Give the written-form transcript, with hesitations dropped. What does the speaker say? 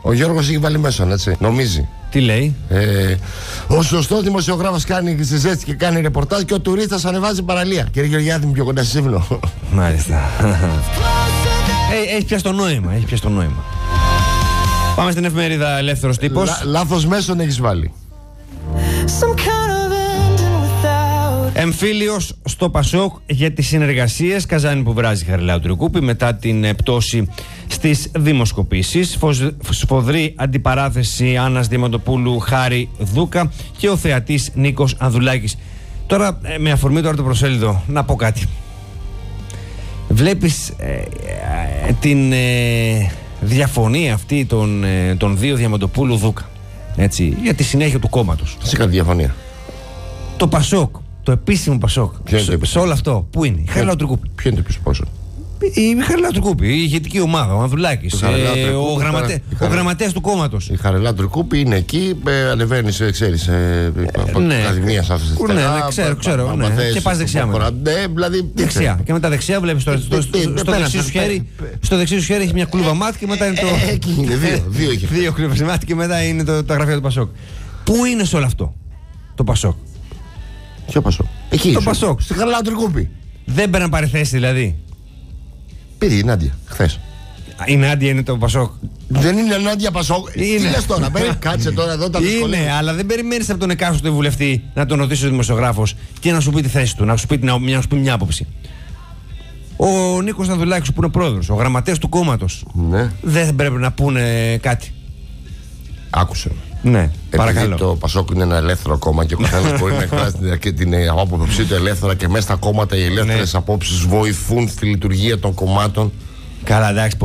Ο Γιώργος έχει βάλει μέσα, έτσι. Νομίζει. Τι λέει? Ο σωστός δημοσιογράφος κάνει στη ζέστη και κάνει ρεπορτάζ και ο τουρίστας ανεβάζει παραλία. Κύριε Γεωργιάδη, μου πιο κοντά στη Σύμνο. Μάλιστα. Έχει πιάσει το νόημα. Πάμε στην εφημερίδα Ελεύθερος Τύπος. Λάθος μέσον έχεις βάλει. Εμφύλιος στο Πασόκ για τις συνεργασίες. Καζάνι που βράζει Χαριλάου Τρικούπη μετά την πτώση στις δημοσκοπήσεις. Σφοδρή αντιπαράθεση Άννας Διαμαντοπούλου Χάρη Δούκα και ο θεατής Νίκος Ανδουλάκης. Τώρα με αφορμή τώρα το προσέλιδο να πω κάτι. Βλέπεις την διαφωνία αυτή των δύο Διαμαντοπούλου Δούκα, έτσι, για τη συνέχεια του κόμματος. Σε κάτι διαφωνία. Το Πασόκ, το επίσημο Πασόκ, σε όλο αυτό, πού είναι? Η Χαριλάου Τρικούπη. Ποιο είναι το επίσημο Πασόκ? Η Χαριλάου Τρικούπη, η ηγετική ομάδα, ο Ανδουλάκης, ο γραμματέας του κόμματος. Η Χαριλάου Τρικούπη είναι εκεί, ανεβαίνει, ξέρεις, από την Ακαδημία σε αυτές τις θέσεις. Ξέρω. Και πας δεξιά μετά. Δεξιά. Και μετά δεξιά βλέπεις στο δεξί σου χέρι έχει μια κλούβα μάτ και μετά είναι το. Εκεί είναι, δύο έχει. Δύο κλούβες μάτ και μετά είναι τα γραφεία του Πασόκ. Πού είναι σε όλο αυτό το Πασόκ? Ποιο Πασόκ? Εκεί. Το Πασόκ. Στη Χαριλάου Τρικούπη. Δεν πήραν πάρει θέση δηλαδή. Πήρε η Νάντια χθες. Η Νάντια είναι το Πασόκ. Δεν είναι Νάντια Πασόκ. Τι λες τώρα? Κάτσε τώρα εδώ τα δυσκολία. Είναι, αλλά δεν περιμένεις από τον εκάστοτε βουλευτή να τον ρωτήσει ο δημοσιογράφος και να σου πει τη θέση του, να σου πει μια άποψη. Ο Νίκος Ανδουλάκης που είναι πρόεδρος, ο γραμματέας του κόμματος, ναι, δεν πρέπει να πούνε κάτι? Άκουσε. Ναι, παρακαλώ. Επειδή το Πασόκ είναι ένα ελεύθερο κόμμα και ο καθένας μπορεί να εκφράσει και την άποψή του ελεύθερα και μέσα στα κόμματα οι ελεύθερες απόψεις βοηθούν στη λειτουργία των κομμάτων. Καλά, εντάξει.